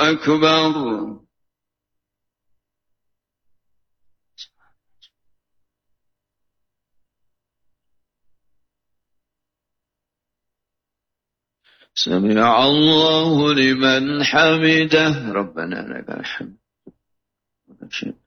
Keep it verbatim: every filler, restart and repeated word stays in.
أكبر. سمع الله لمن حمده. ربنا لك الحمد.